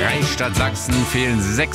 Freistaat Sachsen fehlen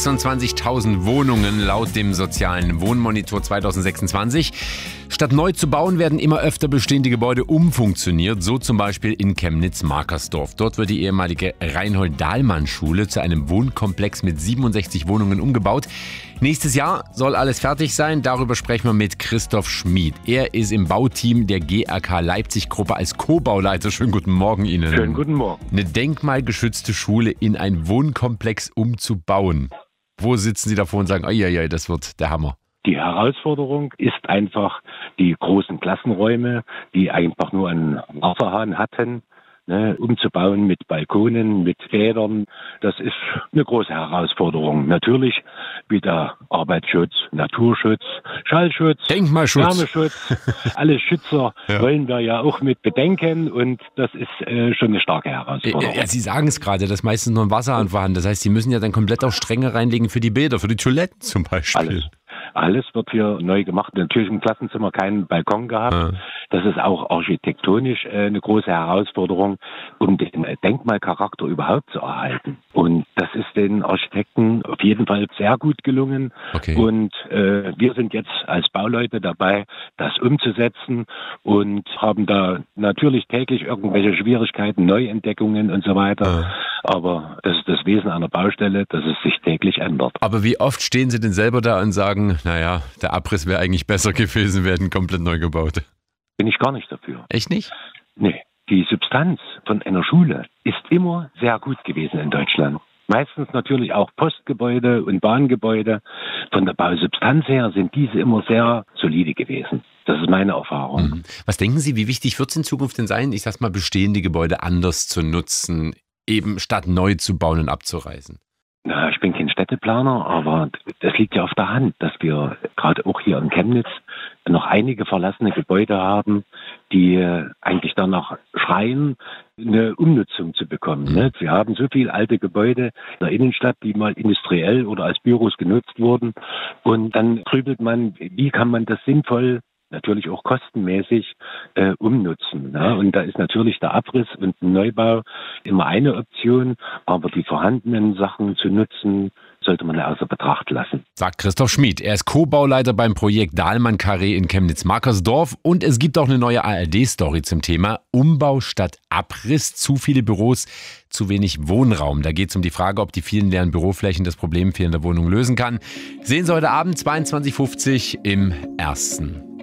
26.000 Wohnungen laut dem sozialen Wohnmonitor 2026. Statt neu zu bauen, werden immer öfter bestehende Gebäude umfunktioniert, so zum Beispiel in Chemnitz-Markersdorf. Dort wird die ehemalige Reinhold-Dahlmann-Schule zu einem Wohnkomplex mit 67 Wohnungen umgebaut. Nächstes Jahr soll alles fertig sein. Darüber sprechen wir mit Christoph Schmid. Er ist im Bauteam der GRK Leipzig-Gruppe als Co-Bauleiter. Schönen guten Morgen Ihnen. Schönen guten Morgen. Eine denkmalgeschützte Schule in ein Wohnkomplex umzubauen. Wo sitzen Sie davor und sagen, ai, das wird der Hammer? Die Herausforderung ist einfach die großen Klassenräume, die einfach nur einen Wasserhahn hatten, umzubauen mit Balkonen, mit Bädern. Das ist eine große Herausforderung. Natürlich wieder Arbeitsschutz, Naturschutz, Schallschutz, Denkmalschutz, Wärmeschutz. Alle Schützer wollen wir ja auch mit bedenken und das ist schon eine starke Herausforderung. Ja, Sie sagen es gerade, dass meistens nur ein Wasserhahn vorhanden. Das heißt, Sie müssen ja dann komplett auch Stränge reinlegen für die Bäder, für die Toiletten zum Beispiel. Alles wird hier neu gemacht. Natürlich im Klassenzimmer keinen Balkon gehabt. Ja. Das ist auch architektonisch eine große Herausforderung, um den Denkmalcharakter überhaupt zu erhalten. Und das ist den Architekten auf jeden Fall sehr gut gelungen. Okay. Und wir sind jetzt als Bauleute dabei, das umzusetzen und haben da natürlich täglich irgendwelche Schwierigkeiten, Neuentdeckungen und so weiter. Ja. Aber das ist das Wesen einer Baustelle, dass es sich täglich ändert. Aber wie oft stehen Sie denn selber da und sagen, naja, der Abriss wäre eigentlich besser gewesen, werden komplett neu gebaut? Bin ich gar nicht dafür. Echt nicht? Nee. Die Substanz von einer Schule ist immer sehr gut gewesen in Deutschland. Meistens natürlich auch Postgebäude und Bahngebäude. Von der Bausubstanz her sind diese immer sehr solide gewesen. Das ist meine Erfahrung. Was denken Sie, wie wichtig wird es in Zukunft denn sein, ich sag mal, bestehende Gebäude anders zu nutzen, eben statt neu zu bauen und abzureißen? Na, ich bin kein Städteplaner, aber das liegt ja auf der Hand, dass wir gerade auch hier in Chemnitz noch einige verlassene Gebäude haben, die eigentlich danach schreien, eine Umnutzung zu bekommen. Ne? Wir haben so viele alte Gebäude in der Innenstadt, die mal industriell oder als Büros genutzt wurden. Und dann grübelt man, wie kann man das sinnvoll, natürlich auch kostenmäßig umnutzen. Ne? Und da ist natürlich der Abriss und ein Neubau immer eine Option, aber die vorhandenen Sachen zu nutzen, sollte man außer Betracht lassen. Sagt Christoph Schmid. Er ist Co-Bauleiter beim Projekt Dahlmann-Carré in Chemnitz-Markersdorf und es gibt auch eine neue ARD-Story zum Thema Umbau statt Abriss. Zu viele Büros, zu wenig Wohnraum. Da geht es um die Frage, ob die vielen leeren Büroflächen das Problem fehlender Wohnungen lösen kann. Sehen Sie heute Abend 22:50 im Ersten.